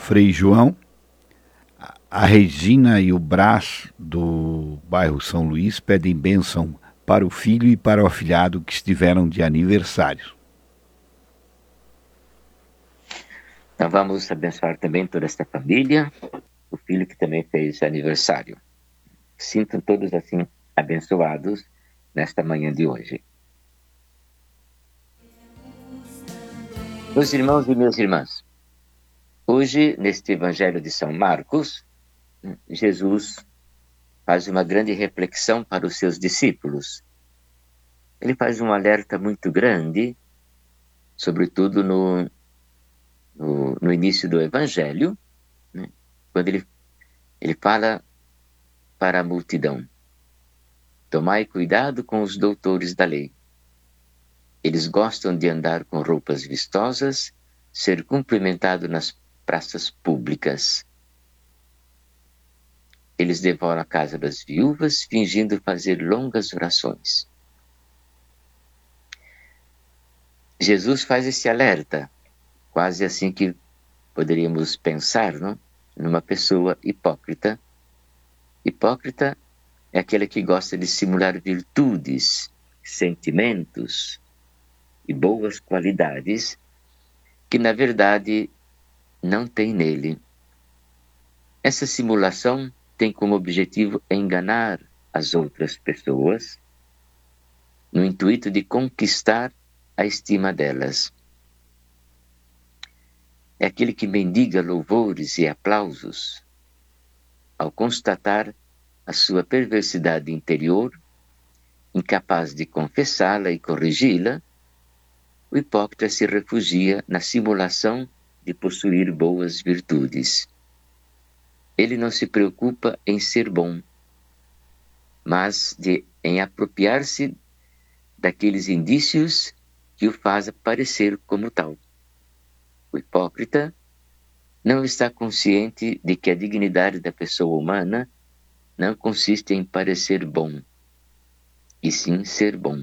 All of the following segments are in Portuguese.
Frei João, a Regina e o Brás do bairro São Luís pedem bênção para o filho e para o afilhado que estiveram de aniversário. Então vamos abençoar também toda esta família, o filho que também fez aniversário. Sintam todos assim abençoados nesta manhã de hoje. Meus irmãos e minhas irmãs, hoje, neste Evangelho de São Marcos, Jesus faz uma grande reflexão para os seus discípulos. Ele faz um alerta muito grande, sobretudo no início do Evangelho, né? Quando ele fala para a multidão: tomai cuidado com os doutores da lei. Eles gostam de andar com roupas vistosas, ser cumprimentado nas praças públicas. Eles devoram a casa das viúvas, fingindo fazer longas orações. Jesus faz esse alerta, quase assim que poderíamos pensar, não? Numa pessoa hipócrita. Hipócrita é aquele que gosta de simular virtudes, sentimentos e boas qualidades que na verdade não tem nele. Essa simulação tem como objetivo enganar as outras pessoas no intuito de conquistar a estima delas. É aquele que mendiga louvores e aplausos. Ao constatar a sua perversidade interior, incapaz de confessá-la e corrigi-la, o hipócrita se refugia na simulação de possuir boas virtudes. Ele não se preocupa em ser bom, mas em apropriar-se daqueles indícios que o faz parecer como tal. O hipócrita não está consciente de que a dignidade da pessoa humana não consiste em parecer bom, e sim ser bom.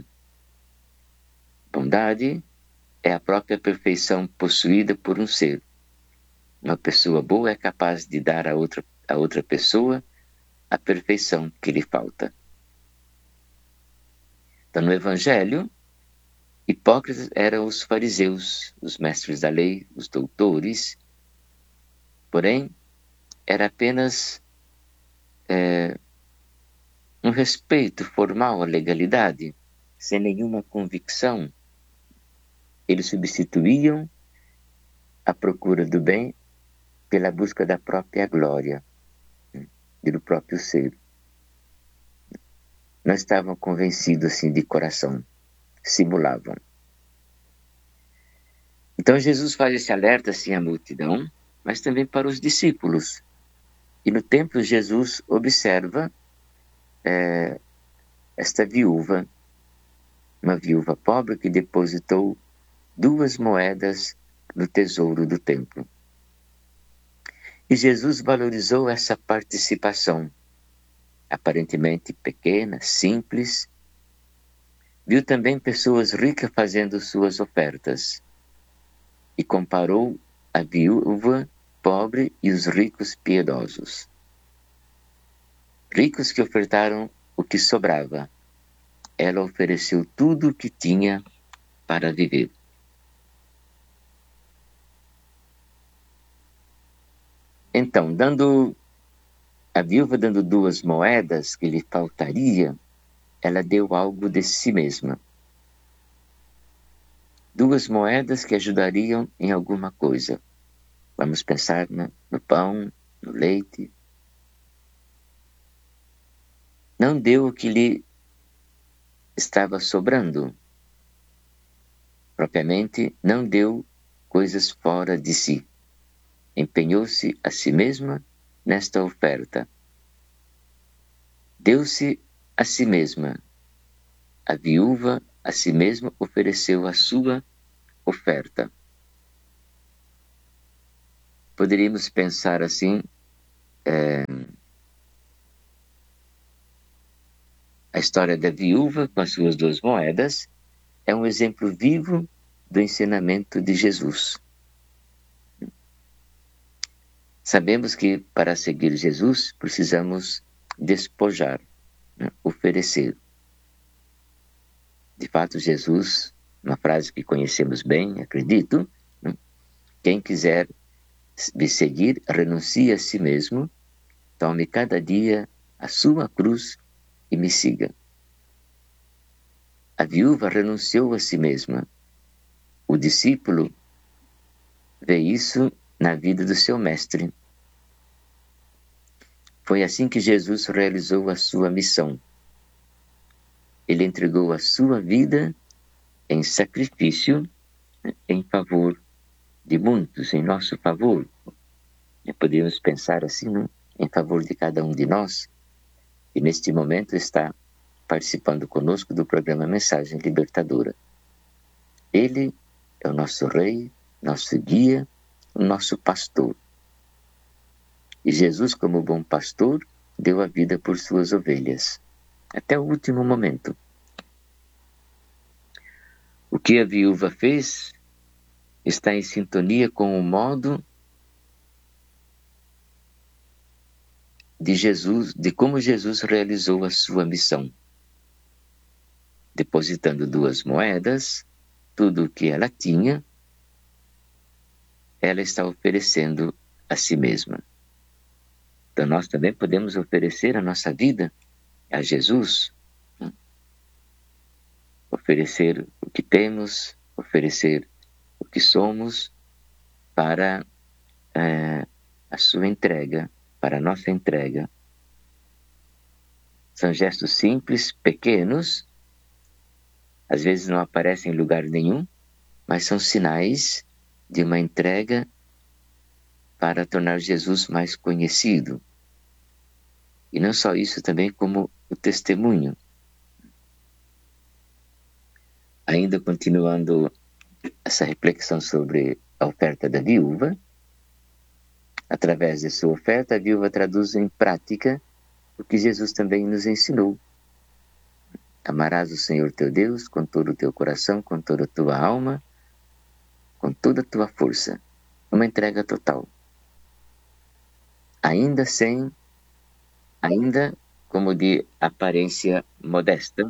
Bondade é a própria perfeição possuída por um ser. Uma pessoa boa é capaz de dar a outra pessoa a perfeição que lhe falta. Então, no Evangelho, hipócritas eram os fariseus, os mestres da lei, os doutores. Porém, era apenas um respeito formal à legalidade, sem nenhuma convicção. Eles substituíam a procura do bem pela busca da própria glória, do próprio ser. Não estavam convencidos assim de coração, simulavam. Então Jesus faz esse alerta assim à multidão, mas também para os discípulos. E no templo Jesus observa esta viúva, uma viúva pobre que depositou 2 moedas no tesouro do templo. E Jesus valorizou essa participação, aparentemente pequena, simples. Viu também pessoas ricas fazendo suas ofertas e comparou a viúva pobre e os ricos piedosos. Ricos que ofertaram o que sobrava. Ela ofereceu tudo o que tinha para viver. Então, a viúva dando 2 moedas que lhe faltaria, ela deu algo de si mesma. 2 moedas que ajudariam em alguma coisa. Vamos pensar no pão, no leite. Não deu o que lhe estava sobrando. Propriamente, não deu coisas fora de si. Empenhou-se a si mesma nesta oferta. Deu-se a si mesma. A viúva a si mesma ofereceu a sua oferta. Poderíamos pensar assim, a história da viúva com as suas 2 moedas é um exemplo vivo do ensinamento de Jesus. Sabemos que para seguir Jesus precisamos despojar, né? Oferecer. De fato, Jesus, uma frase que conhecemos bem, acredito, né? Quem quiser me seguir, renuncie a si mesmo, tome cada dia a sua cruz e me siga. A viúva renunciou a si mesma. O discípulo vê isso na vida do seu mestre. Foi assim que Jesus realizou a sua missão. Ele entregou a sua vida em sacrifício em favor de muitos, em nosso favor. Podemos pensar assim, não? Em favor de cada um de nós, que neste momento está participando conosco do programa Mensagem Libertadora. Ele é o nosso Rei, nosso guia, o nosso pastor. E Jesus, como bom pastor, deu a vida por suas ovelhas, até o último momento. O que a viúva fez está em sintonia com o modo de Jesus, de como Jesus realizou a sua missão. Depositando 2 moedas, tudo o que ela tinha, ela está oferecendo a si mesma. Então nós também podemos oferecer a nossa vida a Jesus, né? Oferecer o que temos, oferecer o que somos para a sua entrega, para a nossa entrega. São gestos simples, pequenos, às vezes não aparecem em lugar nenhum, mas são sinais de uma entrega para tornar Jesus mais conhecido. E não só isso, também como o testemunho. Ainda continuando essa reflexão sobre a oferta da viúva, através de sua oferta, a viúva traduz em prática o que Jesus também nos ensinou. Amarás o Senhor teu Deus com todo o teu coração, com toda a tua alma, com toda a tua força. Uma entrega total. Ainda como de aparência modesta,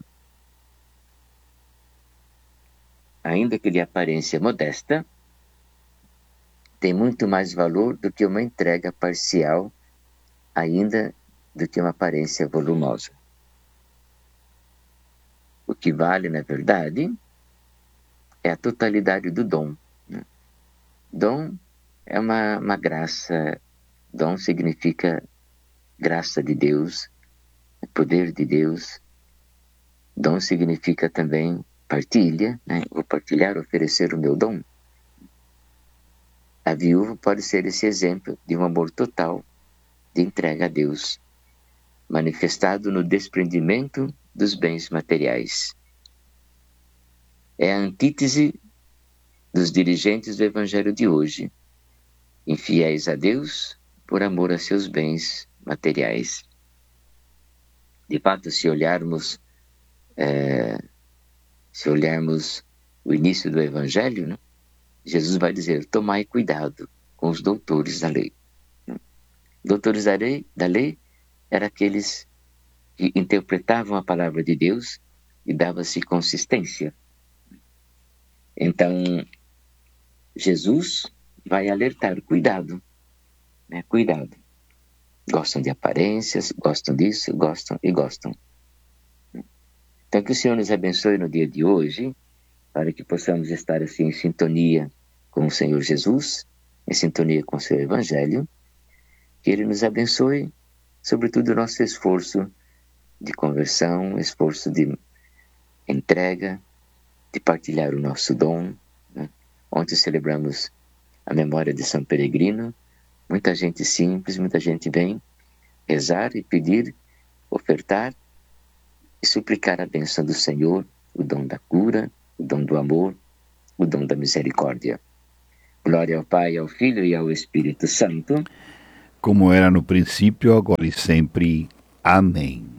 ainda que de aparência modesta, tem muito mais valor do que uma entrega parcial, ainda do que uma aparência volumosa. O que vale, na verdade, é a totalidade do dom. Dom é uma graça. Dom significa graça de Deus, poder de Deus. Dom significa também partilha, né? Vou partilhar, oferecer o meu dom. A viúva pode ser esse exemplo de um amor total, de entrega a Deus, manifestado no desprendimento dos bens materiais. É a antítese dos dirigentes do Evangelho de hoje, infiéis a Deus por amor a seus bens materiais. De fato, se olharmos o início do Evangelho, né, Jesus vai dizer: tomai cuidado com os doutores da lei. Doutores da lei eram aqueles que interpretavam a palavra de Deus e dava-se consistência. Então, Jesus vai alertar: cuidado, né? Cuidado. Gostam de aparências, gostam disso, gostam. Então, que o Senhor nos abençoe no dia de hoje, para que possamos estar assim em sintonia com o Senhor Jesus, em sintonia com o seu Evangelho, que Ele nos abençoe, sobretudo o nosso esforço de conversão, esforço de entrega, de partilhar o nosso dom, né? Ontem celebramos a memória de São Peregrino. Muita gente simples, muita gente vem rezar e pedir, ofertar e suplicar a bênção do Senhor, o dom da cura, o dom do amor, o dom da misericórdia. Glória ao Pai, ao Filho e ao Espírito Santo, como era no princípio, agora e sempre. Amém.